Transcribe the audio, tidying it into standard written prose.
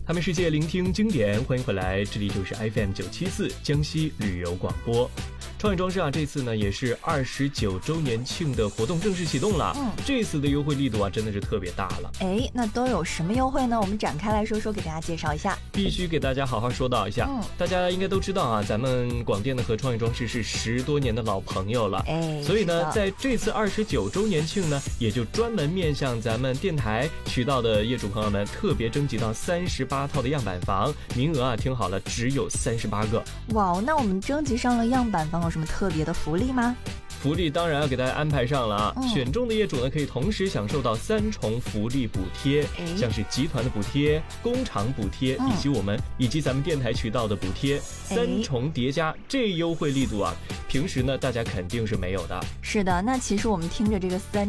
他们世界聆听经典，欢迎回来，这里就是 FM 974江西旅游广播。创业装饰啊，这次呢也是29周年庆的活动正式启动了。这次的优惠力度啊真的是特别大了。 那都有什么优惠呢？我们展开来说说，给大家介绍一下。 必须给大家好好说道一下。大家应该都知道啊，咱们广电呢和创业装饰是10多年的老朋友了。所以呢，在这次29周年庆呢，也就专门面向咱们电台渠道的业主朋友们，特别征集到38套的样板房，名额啊，听好了，只有38个。 哇，那我们征集上了样板房，有什么特别的福利吗？ 福利当然要给大家安排上了啊！选中的业主呢，可以同时享受到3重福利补贴，像是集团的补贴、工厂补贴，以及咱们电台渠道的补贴，3重叠加，这优惠力度啊，平时呢大家肯定是没有的。 是的，那其实我们听着这个3